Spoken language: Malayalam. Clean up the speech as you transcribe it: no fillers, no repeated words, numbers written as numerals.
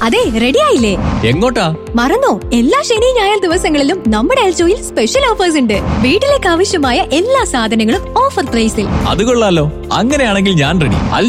അതെ, റെഡി ആയില്ലേ? എങ്ങോട്ടാ? മറന്നോ? എല്ലാ ശനി ഞായർ ദിവസങ്ങളിലും നമ്മുടെ എൽജോയിൽ സ്പെഷ്യൽ ഓഫേഴ്സ് ഉണ്ട്. വീട്ടിലേക്ക് ആവശ്യമായ എല്ലാ സാധനങ്ങളും ഓഫർ പ്രൈസിൽ. അത് കൊള്ളാലോ. അങ്ങനെയാണെങ്കിൽ ഞാൻ റെഡി.